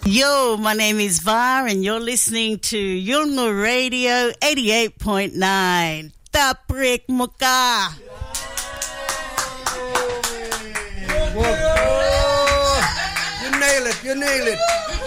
Yo, my name is Var and you're listening to Yulngu Radio 88.9. Taprik Muka. You nail it.